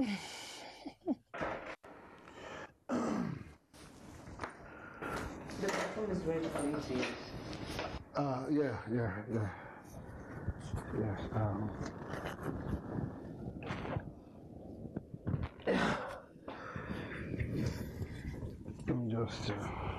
The bathroom is ready for you to use. Yes. I'm just